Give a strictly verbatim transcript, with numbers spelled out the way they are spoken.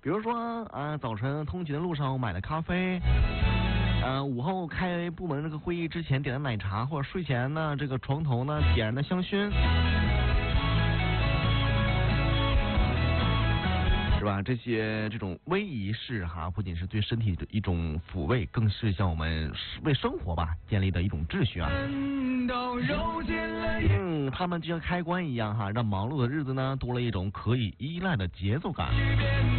比如说啊，早晨通勤的路上买的咖啡，呃，午后开部门这个会议之前点的奶茶，或者睡前呢这个床头呢点燃的香薰，是吧？这些这种微仪式哈，不仅是对身体的一种抚慰，更是向我们为生活吧建立的一种秩序啊。嗯，他们就像开关一样哈，让忙碌的日子呢多了一种可以依赖的节奏感。